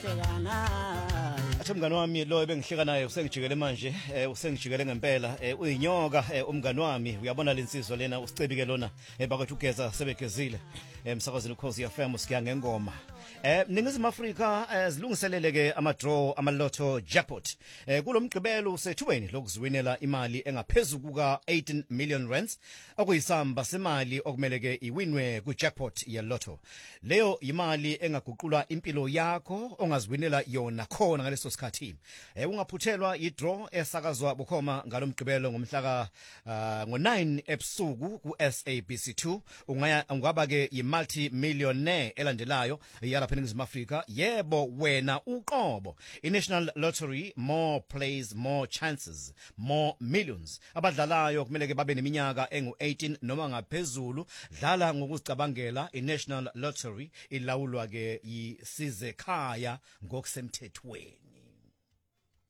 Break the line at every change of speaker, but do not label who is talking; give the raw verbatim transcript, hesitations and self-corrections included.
Athi umngani wami lo ebengihleka naye usengijikele manje usengijikele ngempela uyinyoka umngani wami uyabona lensizwa lena usicebike lona bakwethu ugeza sebegezile emsakazweni ukhosi F M siya ngengoma eh ningizimu Afrika zilungiselele ke ama draw ama lotto jackpot kulomgqibelo usethubeni lokuziwinela imali engaphezulu kuka eighteen million rands okuyisamba semali okumele ke iwinwe ku jackpot ye lotto leyo imali engaguqulwa impilo yakho ongaziwinela yona khona ngaleso sikhathi eh ungaphuthelwa idraw esakazwa bukhoma ngalomgqibelo ngomhla ka ngo nine ebusuku ku S A B C two ungaya ungaba ke yi multi millionaire elandelayo yalapha eNingizimu Afrika yebo wena uqobo iNational Lottery more plays more chances more millions abadlalayo kumele ke babe neminyaka engu eighteen noma ngaphezulu dlala ngokuzicabangela iNational Lottery ilawulwa ke yisize khaya ngokusemthethweni.